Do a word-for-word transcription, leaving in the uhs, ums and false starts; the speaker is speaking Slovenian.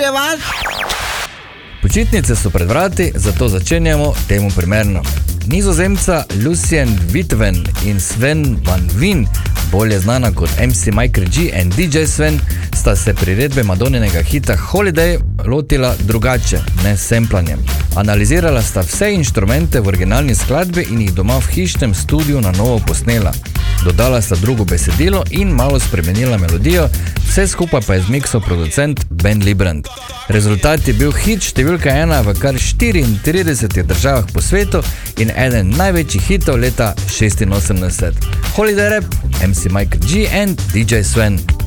nadaljevanj. Počitnice so pred vrati, zato začenjamo temu primerno. Nizozemca Lucien Vitven in Sven Van Veen, bolje znana kot em si Michael G in D J Sven, sta se priredbe Madoninega hita Holiday lotila drugače, ne s semplanjem. Analizirala sta vse inštrumente v originalni skladbi in jih doma v hišnem studiu na novo posnela. Dodala sta drugo besedilo in malo spremenila melodijo, vse skupaj pa je zmiksal producent Ben Librand. Rezultat je bil hit številka ena v kar štiriintridesetih državah po svetu in eden največjih hitov leta šestinosemdeset. Holiday Rap, em si Michael G and D J Sven.